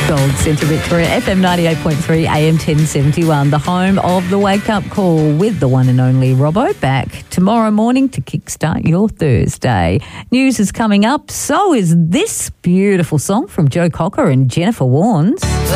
Gold Centre Victoria, FM 98.3, AM 1071, the home of the Wake Up Call with the one and only Robbo, back tomorrow morning to kickstart your Thursday. News is coming up, so is this beautiful song from Joe Cocker and Jennifer Warnes.